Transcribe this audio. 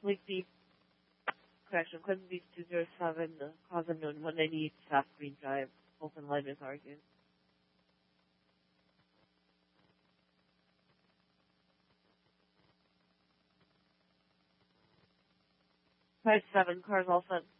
Lake Beach, correction, Clinton Beach 207, cause unknown, 198 South Green Drive, open line with Argus. 5-7, cars all set.